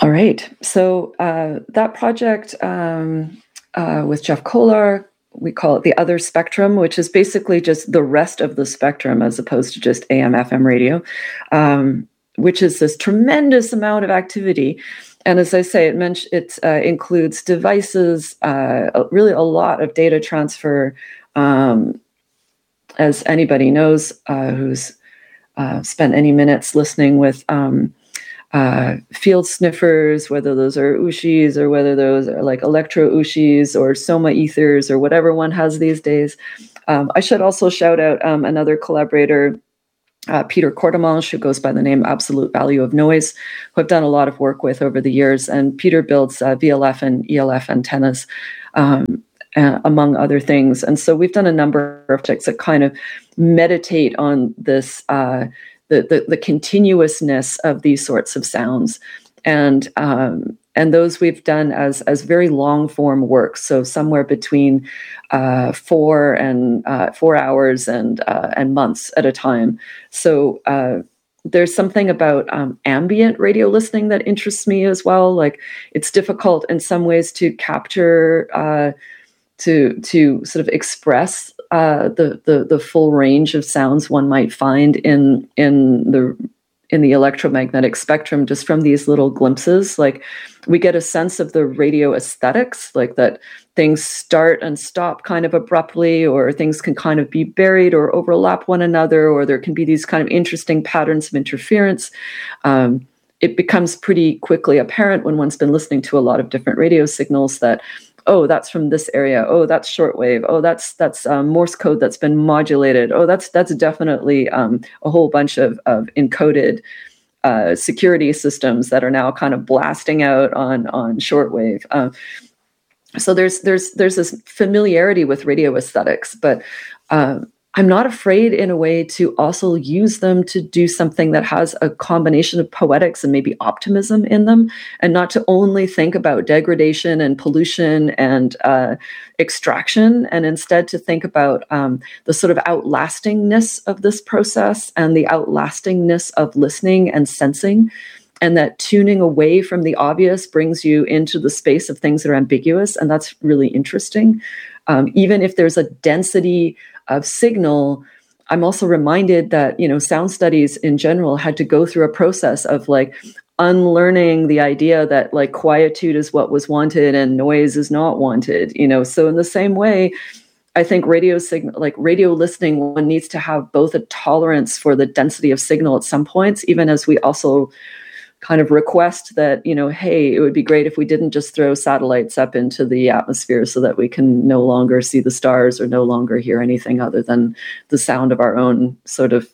All right. So that project with Jeff Kolar, we call it the other spectrum, which is basically just the rest of the spectrum as opposed to just AM, FM radio, which is this tremendous amount of activity. And as I say, it includes devices, really a lot of data transfer. As anybody knows who's spent any minutes listening with field sniffers, whether those are Ushis or whether those are like electro Ushis or Soma ethers or whatever one has these days. I should also shout out another collaborator, Peter Courtemanche, who goes by the name Absolute Value of Noise, who I've done a lot of work with over the years. And Peter builds VLF and ELF antennas, among other things. And so we've done a number of projects that kind of meditate on this, the continuousness of these sorts of sounds. And those we've done as very long form work, so somewhere between 4 hours and months at a time. So there's something about ambient radio listening that interests me as well. Like, it's difficult in some ways to capture, to sort of express the full range of sounds one might find in the electromagnetic spectrum just from these little glimpses. Like, we get a sense of the radio aesthetics, like that things start and stop kind of abruptly, or things can kind of be buried or overlap one another, or there can be these kind of interesting patterns of interference. It becomes pretty quickly apparent when one's been listening to a lot of different radio signals that, oh, that's from this area. Oh, that's shortwave. Oh, that's Morse code that's been modulated. Oh, that's definitely a whole bunch of encoded security systems that are now kind of blasting out on shortwave. So there's this familiarity with radio aesthetics, but I'm not afraid in a way to also use them to do something that has a combination of poetics and maybe optimism in them, and not to only think about degradation and pollution and extraction, and instead to think about the sort of outlastingness of this process and the outlastingness of listening and sensing, and that tuning away from the obvious brings you into the space of things that are ambiguous, and that's really interesting. Even if there's a density of signal, I'm also reminded that, sound studies in general had to go through a process of like unlearning the idea that like quietude is what was wanted and noise is not wanted, So in the same way, I think radio listening, one needs to have both a tolerance for the density of signal at some points, even as we also kind of request that, hey, it would be great if we didn't just throw satellites up into the atmosphere so that we can no longer see the stars or no longer hear anything other than the sound of our own sort of,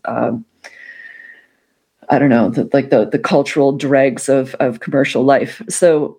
the cultural dregs of commercial life. So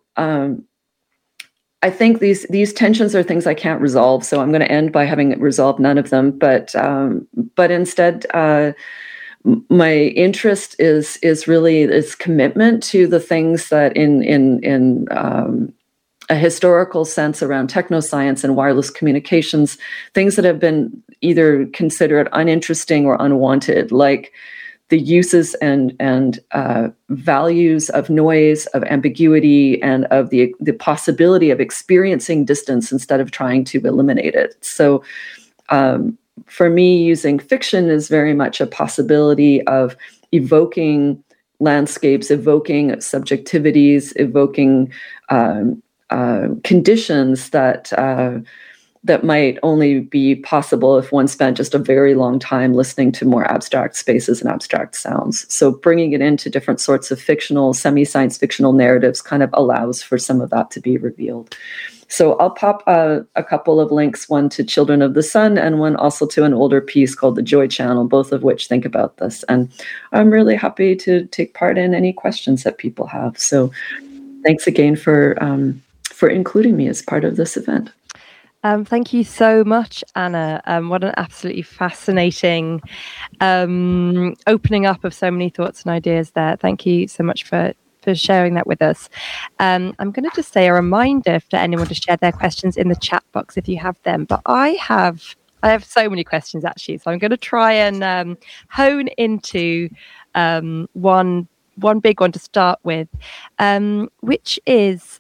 I think these tensions are things I can't resolve. So I'm going to end by having resolved none of them, but instead, my interest is really this commitment to the things that in a historical sense around technoscience and wireless communications, things that have been either considered uninteresting or unwanted, like the uses and values of noise, of ambiguity, and of the possibility of experiencing distance instead of trying to eliminate it. So for me, using fiction is very much a possibility of evoking landscapes, evoking subjectivities, evoking conditions that might only be possible if one spent just a very long time listening to more abstract spaces and abstract sounds. So bringing it into different sorts of fictional, semi-science fictional narratives kind of allows for some of that to be revealed. So I'll pop a couple of links, one to Children of the Sun and one also to an older piece called The Joy Channel, both of which think about this. And I'm really happy to take part in any questions that people have. So thanks again for including me as part of this event. Thank you so much, Anna. What an absolutely fascinating opening up of so many thoughts and ideas there. Thank you so much for sharing that with us. I'm going to just say a reminder for anyone to share their questions in the chat box if you have them. But I have so many questions actually, so I'm going to try and hone into one one big one to start with, which is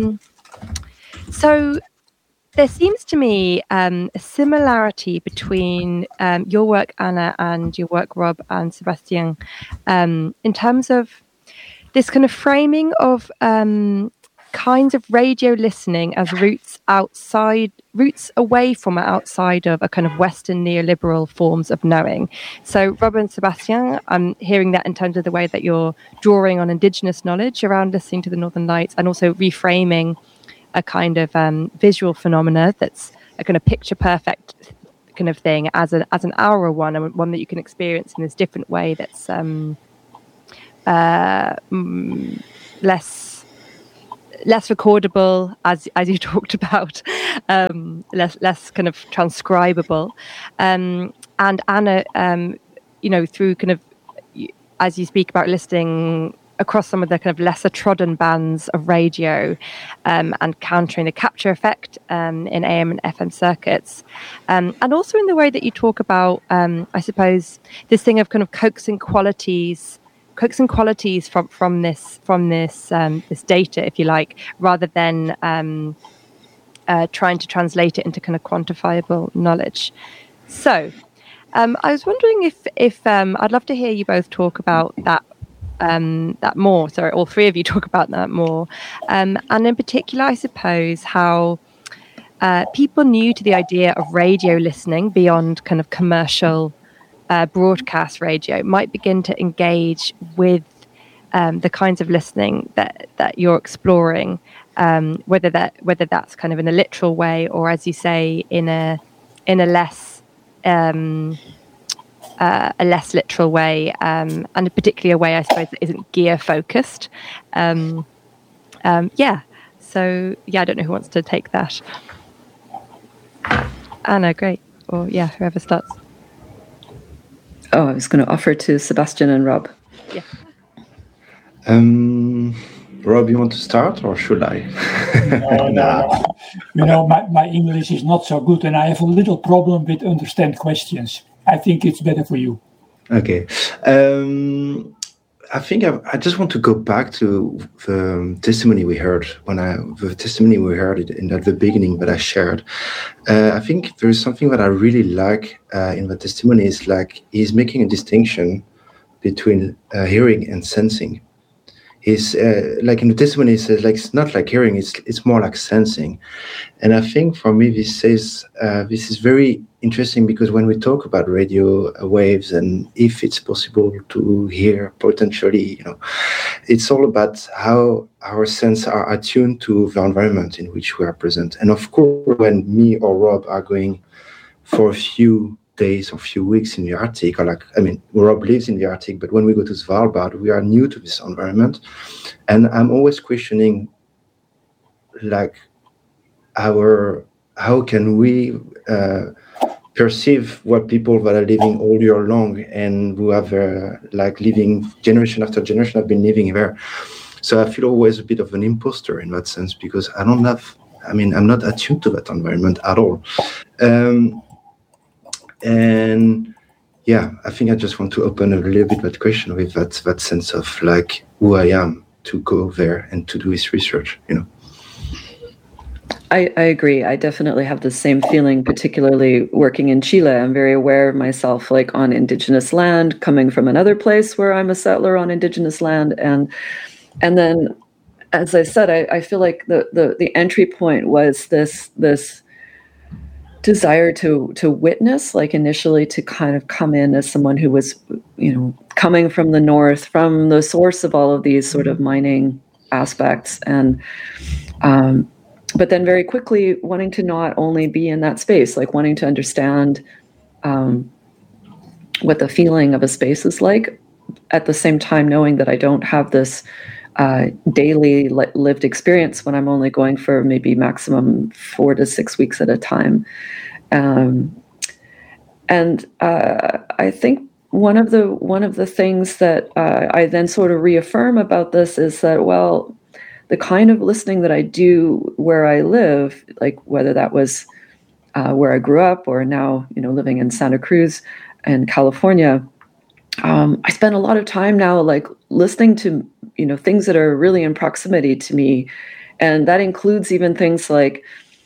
so. There seems to me a similarity between your work, Anna, and your work, Rob and Sebastian, in terms of this kind of framing of kinds of radio listening as roots away from or outside of a kind of Western neoliberal forms of knowing. So, Rob and Sebastian, I'm hearing that in terms of the way that you're drawing on Indigenous knowledge around listening to the Northern Lights, and also reframing a kind of visual phenomena that's a kind of picture perfect kind of thing as an aura one, and one that you can experience in this different way that's less recordable, as you talked about, less kind of transcribable, and Anna, through kind of, as you speak about listening across some of the kind of lesser trodden bands of radio, and countering the capture effect in AM and FM circuits, and also in the way that you talk about, I suppose, this thing of kind of coaxing qualities from this data, if you like, rather than trying to translate it into kind of quantifiable knowledge. So, I was wondering if I'd love to hear you both talk about that more. Sorry, all three of you talk about that more, and in particular, I suppose, how people new to the idea of radio listening beyond kind of commercial broadcast radio might begin to engage with the kinds of listening that you're exploring, whether that's kind of in a literal way, or, as you say, in a less literal way, and particularly a way, I suppose, that isn't gear focused. So I don't know who wants to take that. Anna, great. Or whoever starts. Oh, I was going to offer to Sebastian and Rob. Yeah. Rob, you want to start, or should I? No. My English is not so good, and I have a little problem with understand questions. I think it's better for you. Okay. I think I just want to go back to the testimony we heard at the beginning that I shared. I think there is something that I really like in the testimony, is like he's making a distinction between hearing and sensing. He's like in the testimony, he says, like, it's not like hearing, it's more like sensing. And I think for me, this is very interesting, because when we talk about radio waves and if it's possible to hear potentially, it's all about how our senses are attuned to the environment in which we are present. And of course, when me or Rob are going for a few days or few weeks in the Arctic, Rob lives in the Arctic, but when we go to Svalbard, we are new to this environment. And I'm always questioning, like, how can we perceive what people that are living all year long and who have living generation after generation have been living there. So I feel always a bit of an imposter in that sense, because I'm not attuned to that environment at all. And I think I just want to open a little bit that question with that sense of like who I am to go there and to do this research, I agree. I definitely have the same feeling, particularly working in Chile. I'm very aware of myself, like, on indigenous land, coming from another place where I'm a settler on indigenous land. And then, as I said, I feel like the entry point was this desire to witness, like initially to kind of come in as someone who was, coming from the north, from the source of all of these sort of mining aspects, and but then very quickly wanting to not only be in that space, like wanting to understand what the feeling of a space is like, at the same time knowing that I don't have this daily lived experience when I'm only going for maybe maximum 4 to 6 weeks at a time. And I think one of the things that I then sort of reaffirm about this is that, well, the kind of listening that I do where I live, like whether that was where I grew up or now, living in Santa Cruz in California, I spend a lot of time now, like listening to, things that are really in proximity to me. And that includes even things like,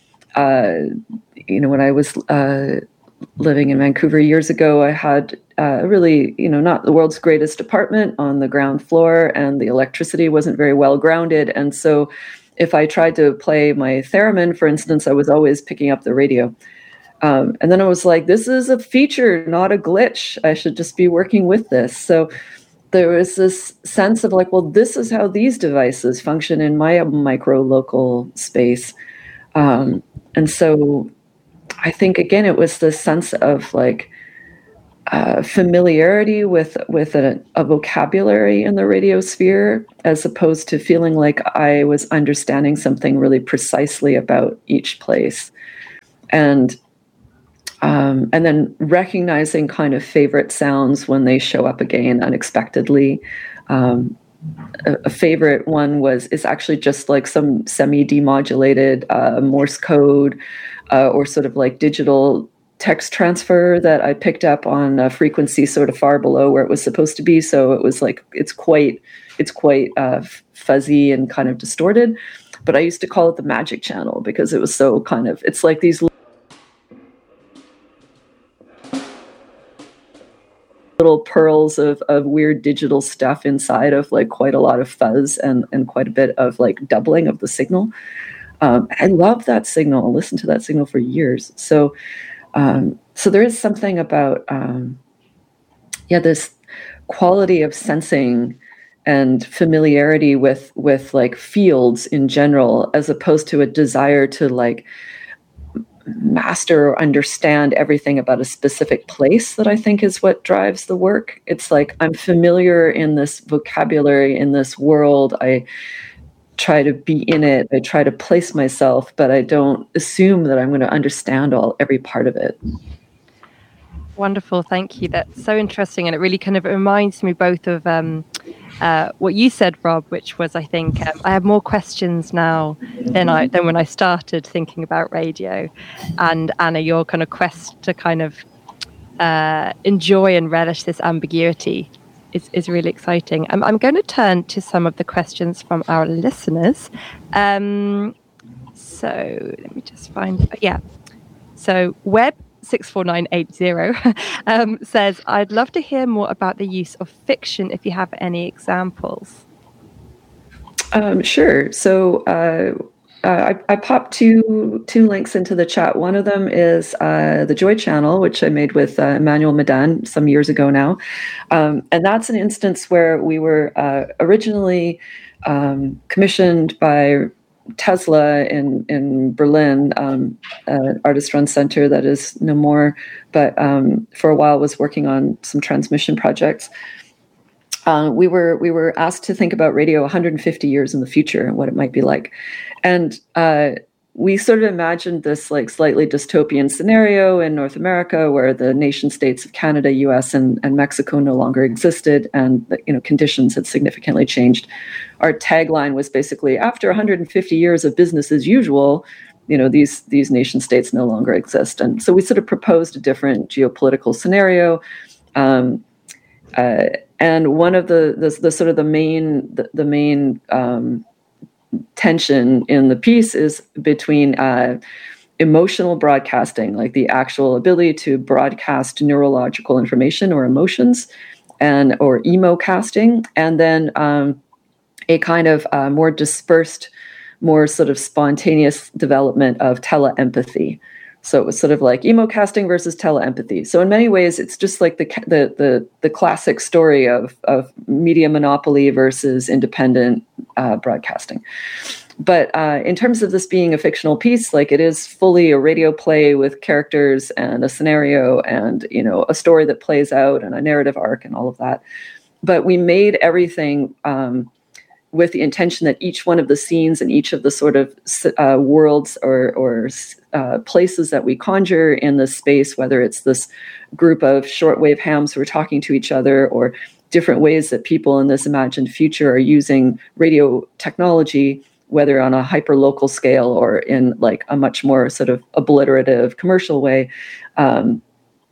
when I was living in Vancouver years ago, I had really, not the world's greatest apartment on the ground floor, and the electricity wasn't very well grounded. And so if I tried to play my theremin, for instance, I was always picking up the radio. And then I was like, this is a feature, not a glitch. I should just be working with this. So there was this sense of like, well, this is how these devices function in my micro local space. And so I think, again, it was this sense of like familiarity with a vocabulary in the radio sphere, as opposed to feeling like I was understanding something really precisely about each place. And then recognizing kind of favorite sounds when they show up again unexpectedly. A favorite one is actually just like some semi-demodulated Morse code or sort of like digital text transfer that I picked up on a frequency sort of far below where it was supposed to be. So it was like, it's quite fuzzy and kind of distorted. But I used to call it the magic channel because it was so kind of, it's like these little pearls of weird digital stuff inside of like quite a lot of fuzz and quite a bit of like doubling of the signal. I love that signal. I'll listen to that signal for years. So there is something about this quality of sensing and familiarity with like fields in general, as opposed to a desire to like master or understand everything about a specific place, that I think is what drives the work. It's like, I'm familiar in this vocabulary, in this world. I try to be in it. I try to place myself, but I don't assume that I'm going to understand every part of it. Wonderful. Thank you. That's so interesting. And it really kind of reminds me both of what you said, Rob, which was, I think, I have more questions now than when I started thinking about radio. And Anna, your kind of quest to kind of enjoy and relish this ambiguity is really exciting. I'm going to turn to some of the questions from our listeners. So let me just find, So Web64980 says, I'd love to hear more about the use of fiction, if you have any examples. Sure. So I popped two links into the chat. One of them is the Joy Channel, which I made with Emmanuel Madan some years ago now. And that's an instance where we were originally commissioned by Tesla in Berlin, an artist-run center that is no more, but for a while was working on some transmission projects. We were asked to think about radio 150 years in the future and what it might be like, and we sort of imagined this like slightly dystopian scenario in North America where the nation states of Canada, US, and Mexico no longer existed, and conditions had significantly changed. Our tagline was basically, after 150 years of business as usual, these nation states no longer exist. And so we sort of proposed a different geopolitical scenario. And one of the sort of the main tension in the piece is between emotional broadcasting, like the actual ability to broadcast neurological information or emotions, or emo-casting, and then a kind of more dispersed, more sort of spontaneous development of teleempathy. So it was sort of like emo-casting versus teleempathy. So in many ways, it's just like the classic story of media monopoly versus independent broadcasting. But in terms of this being a fictional piece, like it is fully a radio play with characters and a scenario and a story that plays out and a narrative arc and all of that. But we made everything with the intention that each one of the scenes and each of the sort of worlds or places that we conjure in this space, whether it's this group of shortwave hams who are talking to each other, or different ways that people in this imagined future are using radio technology, whether on a hyper-local scale or in like a much more sort of obliterative commercial way,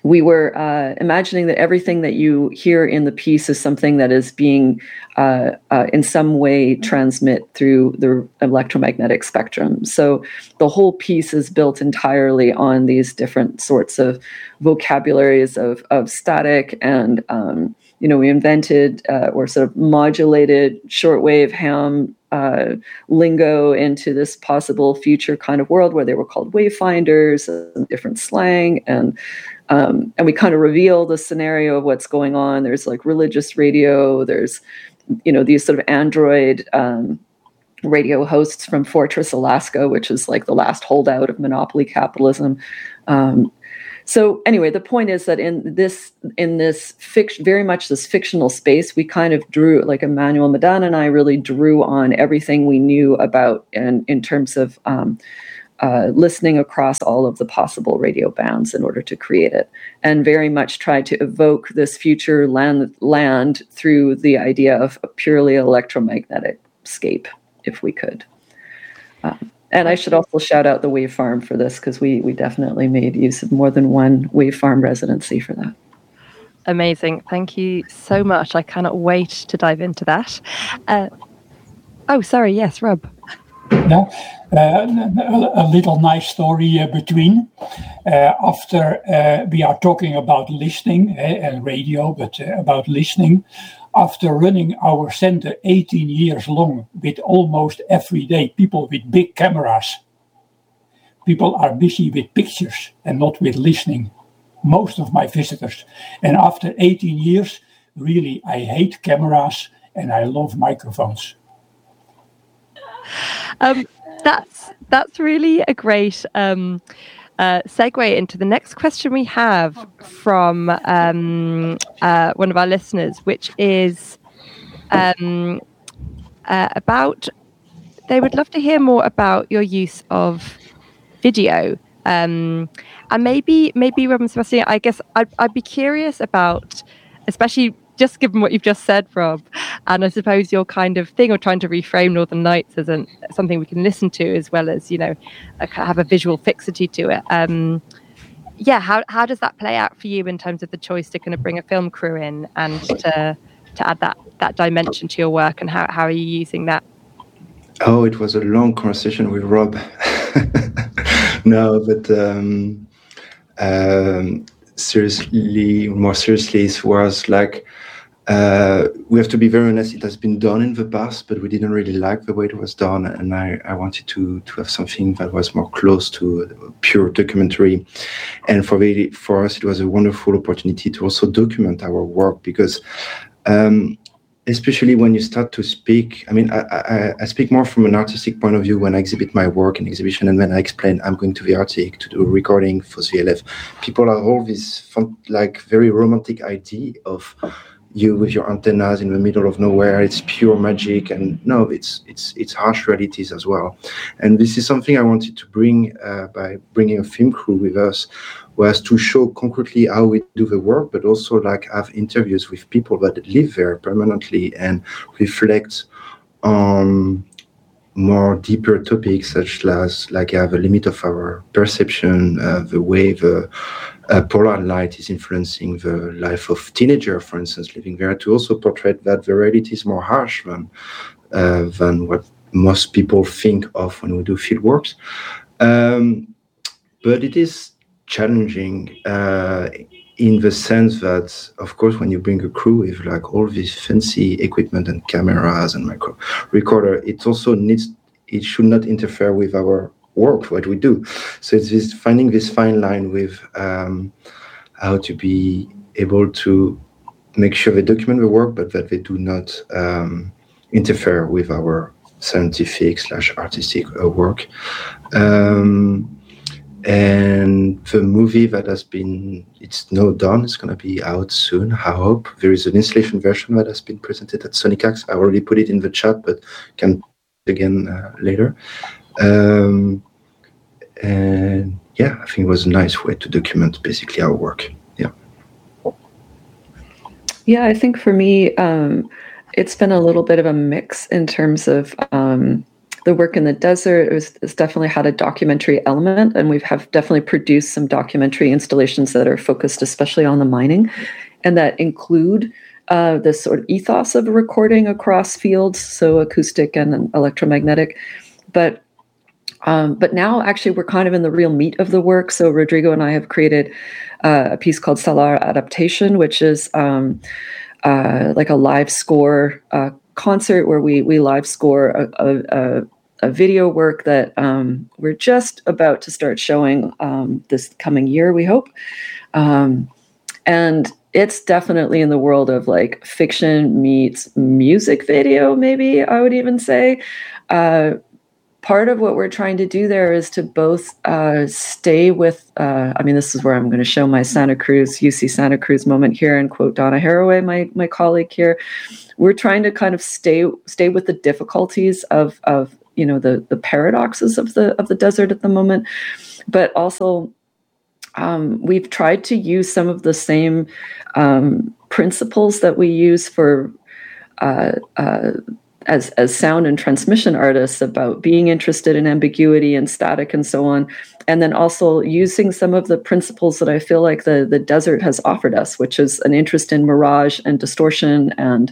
we were imagining that everything that you hear in the piece is something that is being in some way transmit through the electromagnetic spectrum. So the whole piece is built entirely on these different sorts of vocabularies of static and we invented or sort of modulated shortwave ham lingo into this possible future kind of world where they were called wayfinders and different slang, and we kind of reveal the scenario of what's going on. There's like religious radio. There's these sort of android radio hosts from Fortress, Alaska, which is like the last holdout of monopoly capitalism. So anyway, the point is that in this very much this fictional space, we kind of drew, like Emmanuel Madan and I really drew on everything we knew about and in terms of listening across all of the possible radio bands in order to create it, and very much tried to evoke this future land through the idea of a purely electromagnetic scape, if we could. And I should also shout out the Wave Farm for this, because we definitely made use of more than one Wave Farm residency for that. Amazing. Thank you so much. I cannot wait to dive into that. Sorry. Yes, Rob. No, a little nice story between. After we are talking about listening and radio, but about listening. After running our center 18 years long with almost every day people with big cameras, people are busy with pictures and not with listening. Most of my visitors. And after 18 years, really, I hate cameras and I love microphones. That's really a great segue into the next question we have from one of our listeners, which is about, they would love to hear more about your use of video. And maybe Rob and Sebastian, I guess I'd be curious about, especially just given what you've just said, Rob, and I suppose your kind of thing of trying to reframe Northern Lights as something we can listen to, as well as, have a visual fixity to it. How does that play out for you in terms of the choice to kind of bring a film crew in and to add that dimension to your work, and how are you using that? Oh, it was a long conversation with Rob. No, but more seriously, it was like, we have to be very honest, it has been done in the past, but we didn't really like the way it was done, and I wanted to have something that was more close to a pure documentary. And for us, it was a wonderful opportunity to also document our work, because especially when you start to speak, I speak more from an artistic point of view when I exhibit my work in exhibition, and when I explain I'm going to the Arctic to do a recording for VLF. People have all this fun, like very romantic idea of you with your antennas in the middle of nowhere. It's pure magic, and no, it's harsh realities as well. And this is something I wanted to bring by bringing a film crew with us, was to show concretely how we do the work, but also like have interviews with people that live there permanently and reflect on more deeper topics, such as like the limit of our perception, the way the polar light is influencing the life of teenager, for instance, living there, to also portray that the reality is more harsh than what most people think of when we do field works. But it is challenging in the sense that, of course, when you bring a crew with like all this fancy equipment and cameras and micro recorder, it also it should not interfere with our work, what we do. So it's finding this fine line with how to be able to make sure they document the work, but that they do not interfere with our scientific/artistic work. And the movie that it's now done, it's going to be out soon, I hope. There is an installation version that has been presented at Sonicax. I already put it in the chat, but can again later. And yeah, I think it was a nice way to document basically our work. Yeah, I think for me, it's been a little bit of a mix in terms of the work in the desert it's definitely had a documentary element, and we have definitely produced some documentary installations that are focused especially on the mining, and that include this sort of ethos of recording across fields, so acoustic and electromagnetic. But now actually we're kind of in the real meat of the work. So Rodrigo and I have created a piece called Salar Adaptation, which is like a live score concert where we live score a video work that we're just about to start showing this coming year, we hope. And it's definitely in the world of like fiction meets music video, maybe I would even say. Part of what we're trying to do there is to both stay with, this is where I'm going to show my UC Santa Cruz moment here and quote Donna Haraway, my colleague here. We're trying to kind of stay with the difficulties of the paradoxes of the desert at the moment, but also we've tried to use some of the same principles that we use for as sound and transmission artists about being interested in ambiguity and static and so on, and then also using some of the principles that I feel like the desert has offered us, which is an interest in mirage and distortion and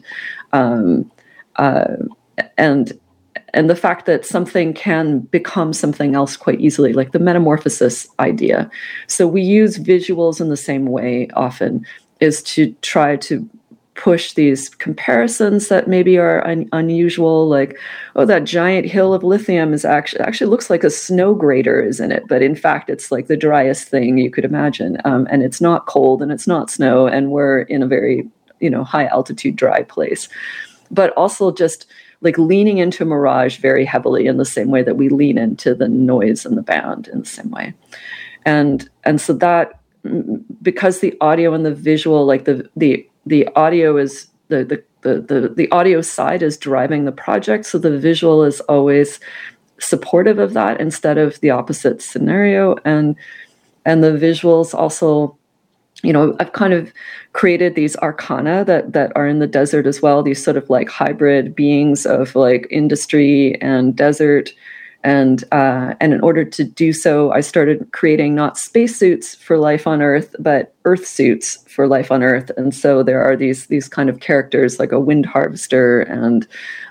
the fact that something can become something else quite easily, like the metamorphosis idea. So we use visuals in the same way often, is to try to push these comparisons that maybe are unusual, like, oh, that giant hill of lithium is actually looks like a snow grater, isn't it? But in fact, it's like the driest thing you could imagine. And it's not cold and it's not snow, and we're in a very, high altitude, dry place. But also just like leaning into mirage very heavily in the same way that we lean into the noise and the band in the same way. And so that, because the audio and the visual, like the audio is the audio side is driving the project. So the visual is always supportive of that instead of the opposite scenario. And the visuals also, I've kind of created these arcana that are in the desert as well, these sort of like hybrid beings of like industry and desert. And in order to do so, I started creating not spacesuits for life on Earth, but Earth suits for life on Earth. And so there are these kind of characters like a wind harvester and,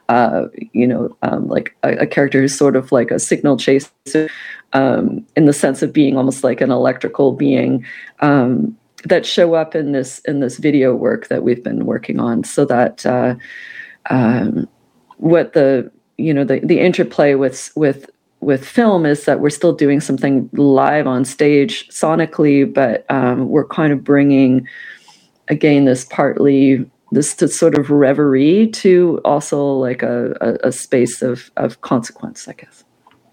like a character who's sort of like a signal chaser in the sense of being almost like an electrical being that show up in this video work that we've been working on. So that what the interplay with film is that we're still doing something live on stage sonically, but we're kind of bringing again this sort of reverie to also like a space of consequence, I guess.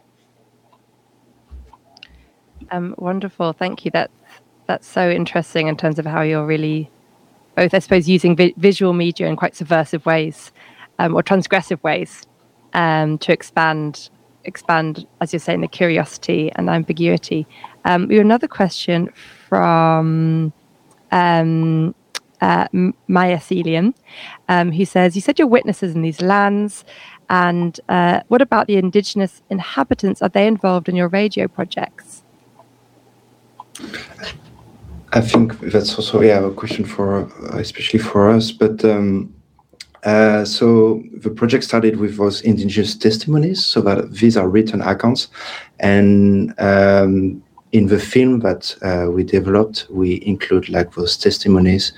Wonderful, thank you. That's so interesting in terms of how you're really both, I suppose, using visual media in quite subversive ways or transgressive ways. To expand, as you're saying, the curiosity and the ambiguity. We have another question from Maya Celian, who says, you said you're witnesses in these lands, and what about the indigenous inhabitants? Are they involved in your radio projects? I think that's also a question for especially for us, but so the project started with those indigenous testimonies, so that these are written accounts, and in the film that we developed, we include like those testimonies,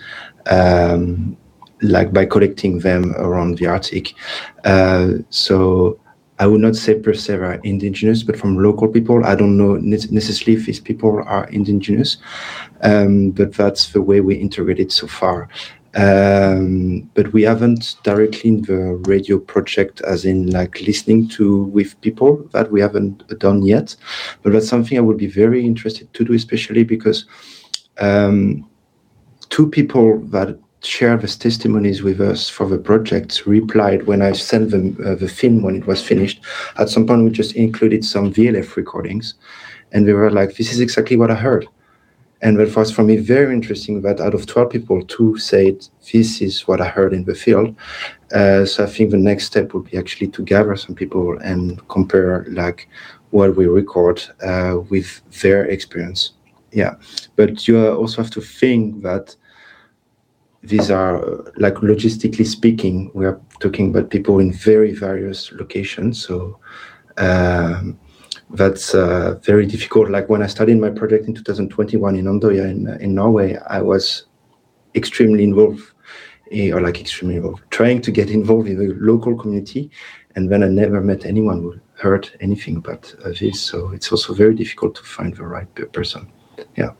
like by collecting them around the Arctic. So I would not say per se are indigenous, but from local people. I don't know necessarily if these people are indigenous, but that's the way we integrate it so far. But we haven't directly in the radio project, as in like listening to with people, that we haven't done yet. But that's something I would be very interested to do, especially because two people that shared these testimonies with us for the project replied when I sent them the film when it was finished. At some point, we just included some VLF recordings, and they were like, "This is exactly what I heard." And that was for me very interesting that out of 12 people, 2 said, this is what I heard in the field. So I think the next step would be actually to gather some people and compare like what we record with their experience. Yeah, but you also have to think that these are, like logistically speaking, we are talking about people in very various locations. So that's very difficult. Like when I started my project in 2021 in Andøya in Norway, I was extremely involved, trying to get involved in the local community. And then I never met anyone who heard anything about this. So it's also very difficult to find the right person. Yeah.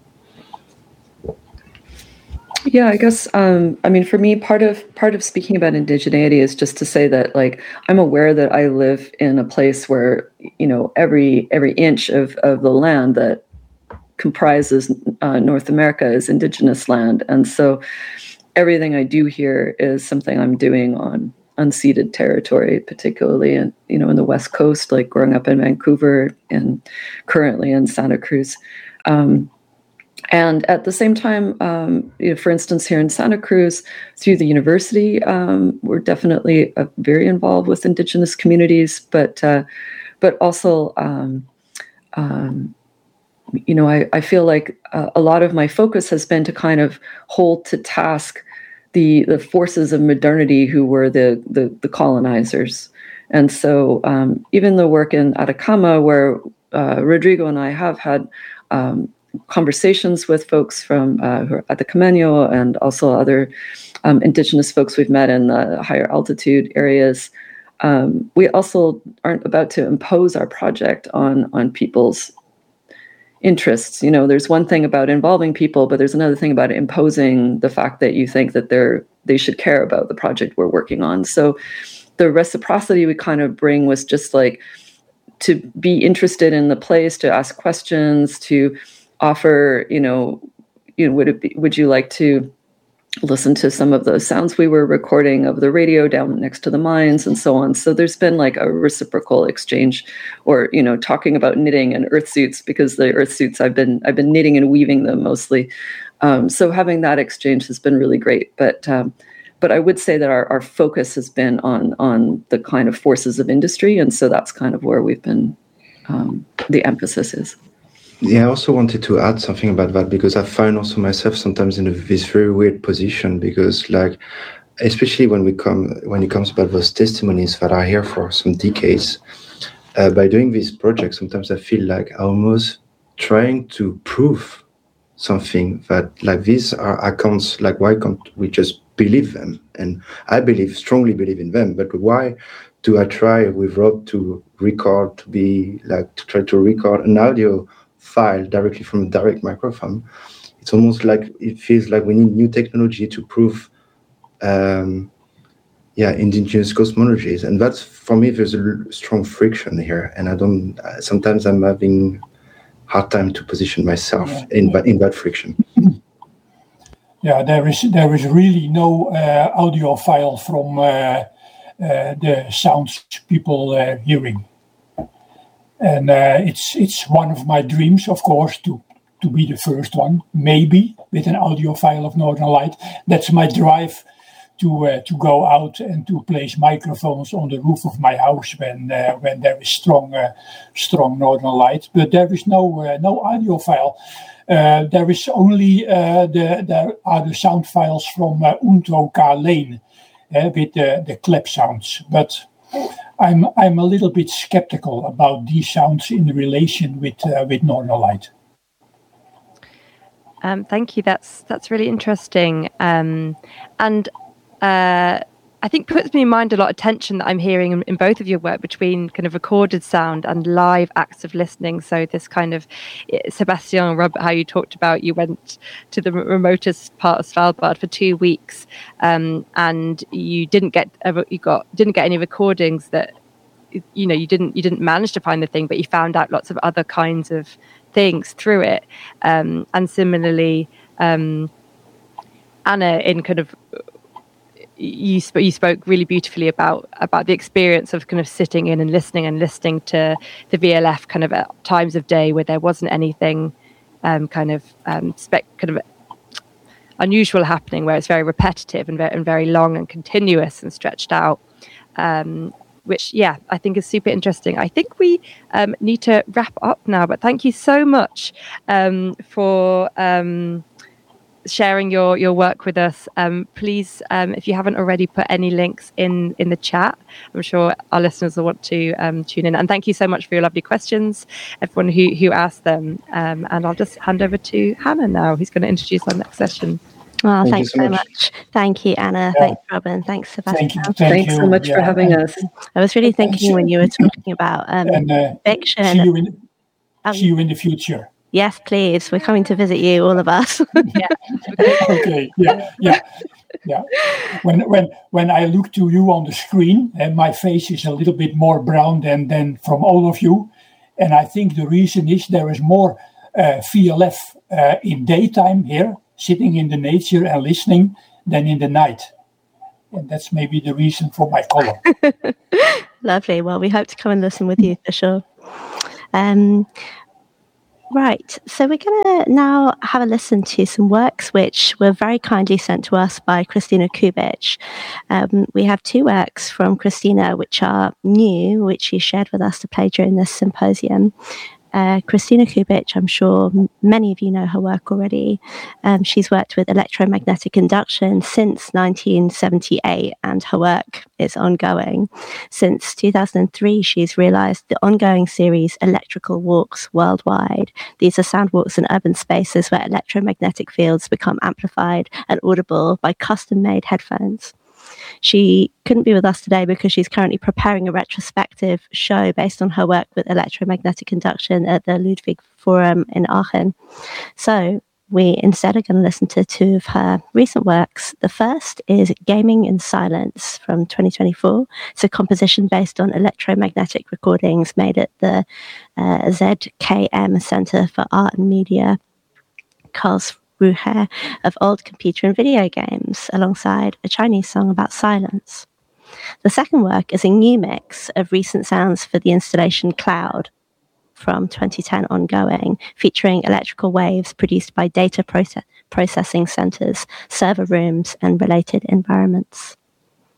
Yeah, I guess, I mean, for me, part of speaking about indigeneity is just to say that, like, I'm aware that I live in a place where, you know, every inch of the land that comprises North America is indigenous land. And so everything I do here is something I'm doing on unceded territory, particularly in, you know, in the West Coast, like growing up in Vancouver and currently in Santa Cruz. And at the same time, you know, for instance, here in Santa Cruz, through the university, we're definitely very involved with Indigenous communities, but also, you know, I feel like a lot of my focus has been to kind of hold to task the forces of modernity who were the colonizers. And so even the work in Atacama, where Rodrigo and I have had conversations with folks from who are at the Cameno and also other indigenous folks we've met in the higher altitude areas. We also aren't about to impose our project on people's interests. You know, there's one thing about involving people, but there's another thing about imposing the fact that you think that they should care about the project we're working on. So the reciprocity we kind of bring was just like to be interested in the place, to ask questions, to offer, would you like to listen to some of the sounds we were recording of the radio down next to the mines and so on. So there's been like a reciprocal exchange, or, you know, talking about knitting and earth suits, because the earth suits, I've been knitting and weaving them mostly. So having that exchange has been really great. But I would say that our focus has been on the kind of forces of industry. And so that's kind of where we've been, the emphasis is. Yeah, I also wanted to add something about that, because I find also myself sometimes in this very weird position, because like, especially when it comes about those testimonies that are here for some decades, by doing this project, sometimes I feel like I'm almost trying to prove something, that like these are accounts, like why can't we just believe them? And I strongly believe in them, but why do I try with Rob to try to record an audio file directly from a direct microphone? It's almost like it feels like we need new technology to prove indigenous cosmologies, and that's, for me, there's a strong friction here, and sometimes I'm having hard time to position myself in that friction. Yeah, there is really no audio file from the sounds people hearing. And it's one of my dreams, of course, to be the first one, maybe with an audio file of Northern Light. That's my drive to go out and to place microphones on the roof of my house when there is strong Northern Light. But there is no audio file. There is only there are the sound files from Unto Ka Lane with the clap sounds, but I'm a little bit skeptical about these sounds in relation with Northern Light. Thank you. That's really interesting, and I think puts me in mind a lot of tension that I'm hearing in both of your work between kind of recorded sound and live acts of listening. So this kind of, Sebastian and Robert, how you talked about you went to the remotest part of Svalbard for 2 weeks, and you didn't get any recordings that, you know, you didn't manage to find the thing, but you found out lots of other kinds of things through it. And similarly, Anna, in kind of, you spoke really beautifully about the experience of kind of sitting in and listening to the VLF kind of at times of day where there wasn't anything kind of unusual happening where it's very repetitive and very long and continuous and stretched out, which, I think is super interesting. I think we need to wrap up now, but thank you so much for sharing your work with us. Please, if you haven't already put any links in the chat, I'm sure our listeners will want to tune in. And thank you so much for your lovely questions, everyone who asked them. And I'll just hand over to Hannah now, who's going to introduce our next session. Well, thanks so much. Thank you, Anna. Yeah. Thanks, Robin. Thanks, Sebastian. Thanks so much for having us. I was really thinking when you were talking about fiction. See you in the future. Yes, please. We're coming to visit you, all of us. Okay. Yeah. When I look to you on the screen, my face is a little bit more brown than from all of you, and I think the reason is there is more VLF in daytime here, sitting in the nature and listening, than in the night, and that's maybe the reason for my color. Lovely. Well, we hope to come and listen with you for sure. Right, so we're going to now have a listen to some works which were very kindly sent to us by Kristina Kubic. We have 2 works from Kristina which are new, which she shared with us to play during this symposium. Kristina Kubic, I'm sure many of you know her work already. She's worked with electromagnetic induction since 1978, and her work is ongoing. Since 2003, she's realized the ongoing series Electrical Walks Worldwide. These are sound walks in urban spaces where electromagnetic fields become amplified and audible by custom-made headphones. She couldn't be with us today because she's currently preparing a retrospective show based on her work with electromagnetic induction at the Ludwig Forum in Aachen. So we instead are going to listen to 2 of her recent works. The first is Gaming in Silence from 2024. It's a composition based on electromagnetic recordings made at the ZKM Center for Art and Media, Karlsruhe, of old computer and video games, alongside a Chinese song about silence. The second work is a new mix of recent sounds for the installation Cloud from 2010 ongoing, featuring electrical waves produced by data processing centers, server rooms, and related environments.